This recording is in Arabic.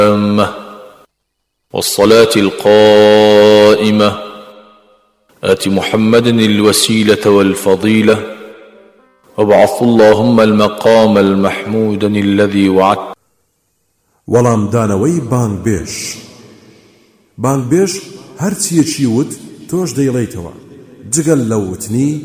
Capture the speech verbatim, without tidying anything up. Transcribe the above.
والصلاة القائمة آت محمد الوسيلة والفضيلة وابعث اللهم المقام المحمود الذي وعدت. وەڵام دانەوەی بانگبێژ بانگبێژ هەرچیەکی وت تۆش دەیڵێیتەوە جگەل لە وتنی